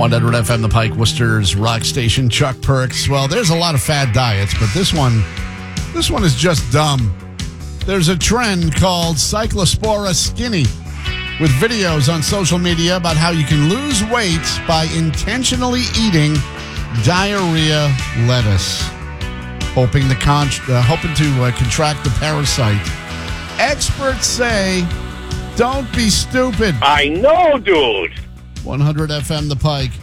100 FM The Pike, Worcester's rock station. Chuck Perks. Well, there's a lot of fad diets, but this one is just dumb. There's a trend called Cyclospora Skinny with videos on social media about how you can lose weight by intentionally eating diarrhea lettuce, hoping to contract the parasite. Experts say, don't be stupid. I know, dude. 100 FM The Pike.